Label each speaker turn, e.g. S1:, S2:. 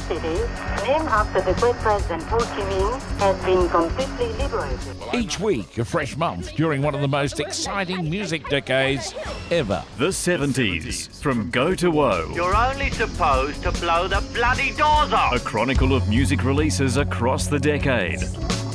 S1: City, named after the great president Ho Chi Minh, has been completely liberated.
S2: Each week, a fresh month during one of the most exciting music decades ever.
S3: The 70s, from Go to Woe.
S4: You're only supposed to blow the bloody doors off.
S3: A chronicle of music releases across the decade.